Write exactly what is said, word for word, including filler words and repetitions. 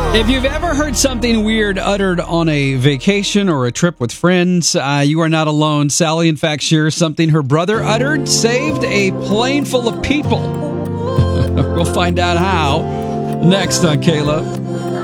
If you've ever heard something weird uttered on a vacation or a trip with friends, uh, you are not alone. Sally, in fact, shares something her brother uttered saved a plane full of people. We'll find out how next on Kayla.